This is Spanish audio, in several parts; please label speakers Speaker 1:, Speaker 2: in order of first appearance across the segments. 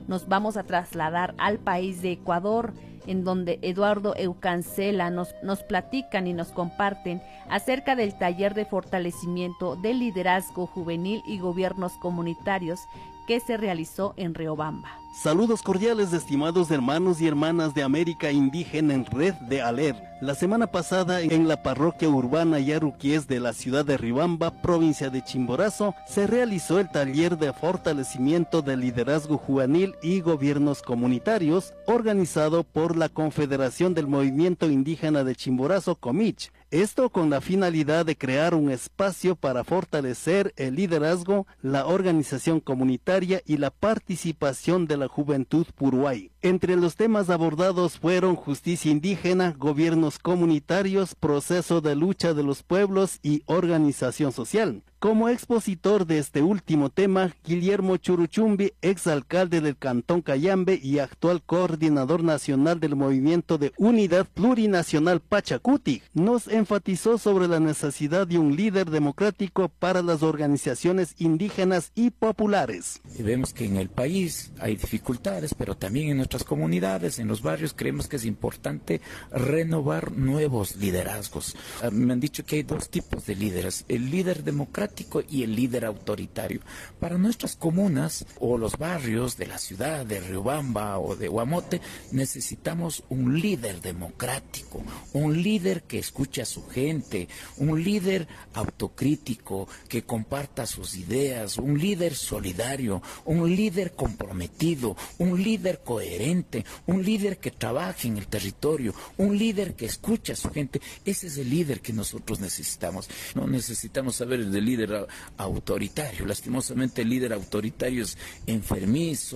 Speaker 1: nos vamos a trasladar al país de Ecuador, en donde Eduardo Eucancela nos platican y nos comparten acerca del taller de fortalecimiento del liderazgo juvenil y gobiernos comunitarios que se realizó en Riobamba.
Speaker 2: Saludos cordiales, estimados hermanos y hermanas de América Indígena en Red de ALER. La semana pasada, en la parroquia urbana Yaruquiés de la ciudad de Riobamba, provincia de Chimborazo, se realizó el taller de fortalecimiento del liderazgo juvenil y gobiernos comunitarios, organizado por la Confederación del Movimiento Indígena de Chimborazo, COMICH. Esto con la finalidad de crear un espacio para fortalecer el liderazgo, la organización comunitaria y la participación de la juventud puruay. Entre los temas abordados fueron justicia indígena, gobiernos comunitarios, proceso de lucha de los pueblos y organización social. Como expositor de este último tema, Guillermo Churuchumbi, exalcalde del Cantón Cayambe y actual coordinador nacional del Movimiento de Unidad Plurinacional Pachacuti, nos enfatizó sobre la necesidad de un líder democrático para las organizaciones indígenas y populares.
Speaker 3: Vemos que en el país hay dificultades, pero también en nuestras comunidades, en los barrios, creemos que es importante renovar nuevos liderazgos. Me han dicho que hay dos tipos de líderes, el líder democrático y el líder autoritario. Para nuestras comunas o los barrios de la ciudad de Riobamba o de Guamote necesitamos un líder democrático, un líder que escuche a su gente, un líder autocrítico que comparta sus ideas, un líder solidario, un líder comprometido, un líder coherente, un líder que trabaje en el territorio, un líder que escuche a su gente. Ese es el líder que nosotros necesitamos. No necesitamos saber el del líder autoritario. Lastimosamente el líder autoritario es enfermizo,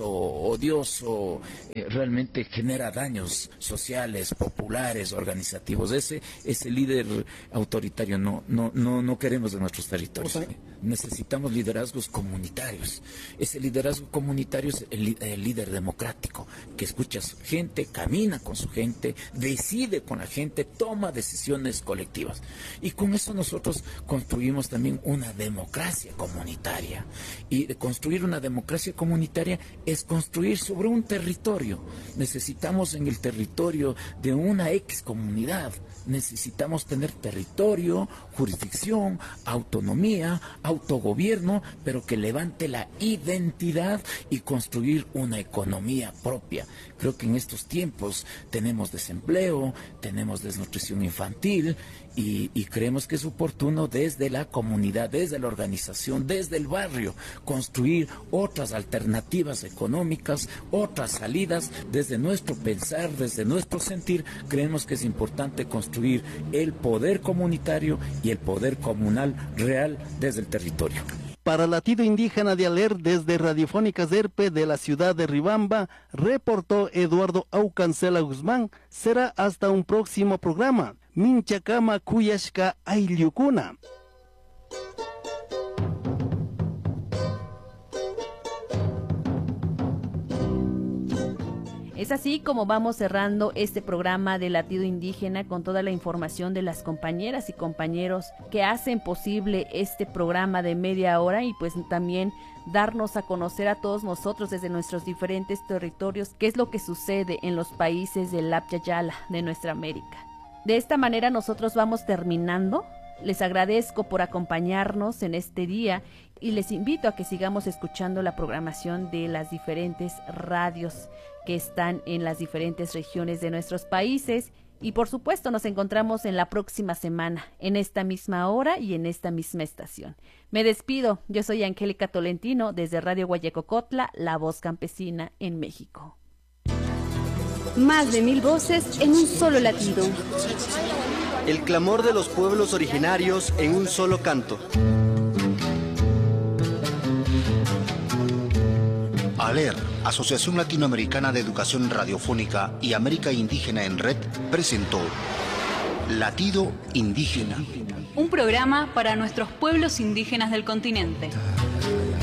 Speaker 3: odioso, realmente genera daños sociales, populares, organizativos. Ese líder autoritario no queremos en nuestros territorios. Necesitamos liderazgos comunitarios. Ese liderazgo comunitario es el líder democrático, que escucha a su gente, camina con su gente, decide con la gente, toma decisiones colectivas. Y con eso nosotros construimos también una democracia comunitaria. Y de construir una democracia comunitaria es construir sobre un territorio. Necesitamos en el territorio de una X comunidad, necesitamos tener territorio, jurisdicción, autonomía, autogobierno, pero que levante la identidad y construir una economía propia. Creo que en estos tiempos tenemos desempleo, tenemos desnutrición infantil y creemos que es oportuno desde la comunidad, desde la organización, desde el barrio, construir otras alternativas económicas, otras salidas. Desde nuestro pensar, desde nuestro sentir, creemos que es importante construir el poder comunitario y el poder comunal real desde el territorio.
Speaker 2: Para Latido Indígena de ALER, desde Radiofónica Zerpe de la ciudad de Riobamba, reportó Eduardo Aucancela Guzmán. Será hasta un próximo programa. Minchacama Kuyashka Ayliukuna.
Speaker 1: Es así como vamos cerrando este programa de Latido Indígena con toda la información de las compañeras y compañeros que hacen posible este programa de media hora y pues también darnos a conocer a todos nosotros desde nuestros diferentes territorios qué es lo que sucede en los países del Lapya Yala de nuestra América. De esta manera nosotros vamos terminando. Les agradezco por acompañarnos en este día y les invito a que sigamos escuchando la programación de las diferentes radios que están en las diferentes regiones de nuestros países y por supuesto nos encontramos en la próxima semana, en esta misma hora y en esta misma estación. Me despido, yo soy Angélica Tolentino desde Radio Guayacocotla, la voz campesina en México.
Speaker 4: Más de 1000 voces en un solo latido.
Speaker 5: El clamor de los pueblos originarios en un solo canto.
Speaker 6: ALER, Asociación Latinoamericana de Educación Radiofónica y América Indígena en Red, presentó Latido Indígena.
Speaker 4: Un programa para nuestros pueblos indígenas del continente.